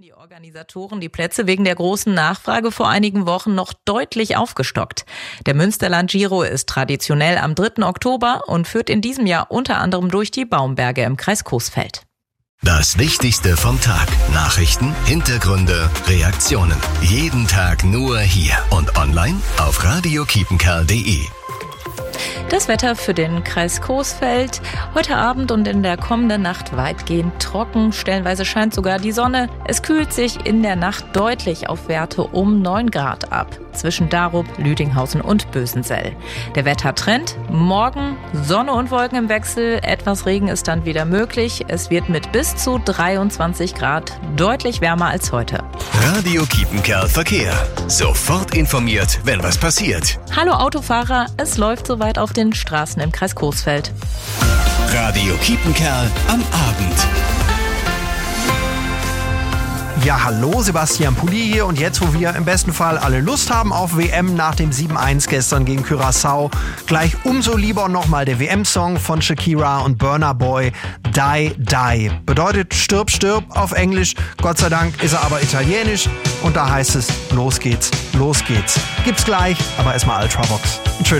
die Organisatoren die Plätze wegen der großen Nachfrage vor einigen Wochen noch deutlich aufgestockt. Der Münsterland Giro ist traditionell am 3. Oktober und führt in diesem Jahr unter anderem durch die Baumberge im Kreis Coesfeld. Das Wichtigste vom Tag. Nachrichten, Hintergründe, Reaktionen. Jeden Tag nur hier und online auf radiokiepenkerl.de. Das Wetter für den Kreis Coesfeld. Heute Abend und in der kommenden Nacht weitgehend trocken. Stellenweise scheint sogar die Sonne. Es kühlt sich in der Nacht deutlich auf Werte um 9 Grad ab. Zwischen Darup, Lüdinghausen und Bösensell. Der Wettertrend: morgen Sonne und Wolken im Wechsel. Etwas Regen ist dann wieder möglich. Es wird mit bis zu 23 Grad deutlich wärmer als heute. Radio Kiepenkerl Verkehr. Sofort informiert, wenn was passiert. Hallo Autofahrer, es läuft soweit auf den Straßen im Kreis Coesfeld. Radio Kiepenkerl am Abend. Ja, hallo, Sebastian Pulli hier und jetzt, wo wir im besten Fall alle Lust haben auf WM nach dem 7-1 gestern gegen Curaçao, gleich umso lieber nochmal der WM-Song von Shakira und Burna Boy, Die Die. Bedeutet Stirb, stirb auf Englisch, Gott sei Dank ist er aber italienisch und da heißt es, los geht's, los geht's. Gibt's gleich, aber erstmal Ultravox.